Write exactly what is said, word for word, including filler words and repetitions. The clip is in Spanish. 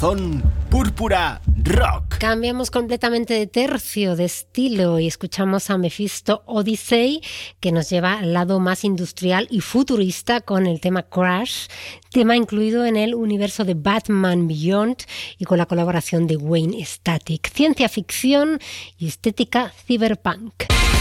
corazón, Púrpura Rock. Cambiamos completamente de tercio, de estilo, y escuchamos a Mephisto Odyssey, que nos lleva al lado más industrial y futurista con el tema Crash, tema incluido en el universo de Batman Beyond y con la colaboración de Wayne Static. Ciencia ficción y estética cyberpunk.